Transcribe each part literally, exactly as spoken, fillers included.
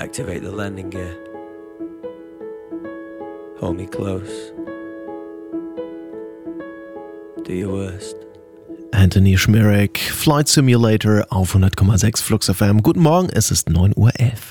Activate the landing gear. Hold me close. Do your worst. Anthony Schmirek, Flight Simulator auf hundert Komma sechs Flux F M. Guten Morgen, es ist neun Uhr elf.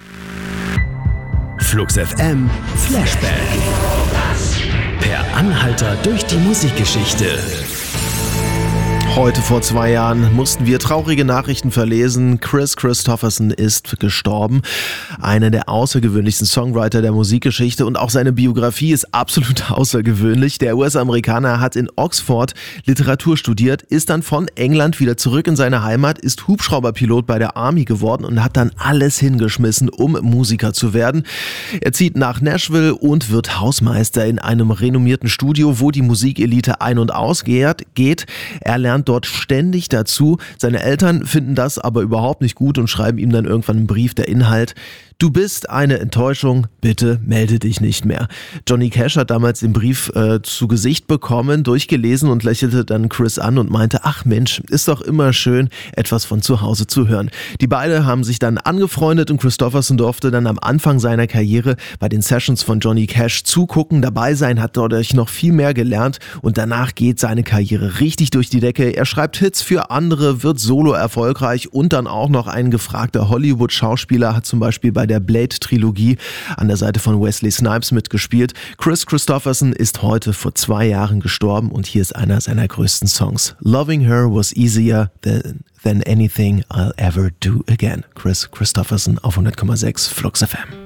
Flux F M Flashback. Per Anhalter durch die Musikgeschichte. Heute vor zwei Jahren mussten wir traurige Nachrichten verlesen. Kris Kristofferson ist gestorben. Einer der außergewöhnlichsten Songwriter der Musikgeschichte und auch seine Biografie ist absolut außergewöhnlich. Der U S-Amerikaner hat in Oxford Literatur studiert, ist dann von England wieder zurück in seine Heimat, ist Hubschrauberpilot bei der Army geworden und hat dann alles hingeschmissen, um Musiker zu werden. Er zieht nach Nashville und wird Hausmeister in einem renommierten Studio, wo die Musikelite ein- und ausgeht. Er lernt dort ständig dazu. Seine Eltern finden das aber überhaupt nicht gut und schreiben ihm dann irgendwann einen Brief, der Inhalt: Du bist eine Enttäuschung, bitte melde dich nicht mehr. Johnny Cash hat damals den Brief äh, zu Gesicht bekommen, durchgelesen und lächelte dann Kris an und meinte, ach Mensch, ist doch immer schön, etwas von zu Hause zu hören. Die beiden haben sich dann angefreundet und Kristofferson durfte dann am Anfang seiner Karriere bei den Sessions von Johnny Cash zugucken, dabei sein, hat dadurch noch viel mehr gelernt und danach geht seine Karriere richtig durch die Decke. Er schreibt Hits für andere, wird solo erfolgreich und dann auch noch ein gefragter Hollywood-Schauspieler, hat zum Beispiel bei der Blade-Trilogie an der Seite von Wesley Snipes mitgespielt. Kris Kristofferson ist heute vor zwei Jahren gestorben und hier ist einer seiner größten Songs. Loving Her was easier than, than anything I'll ever do again. Kris Kristofferson auf hundert Komma sechs Flux F M.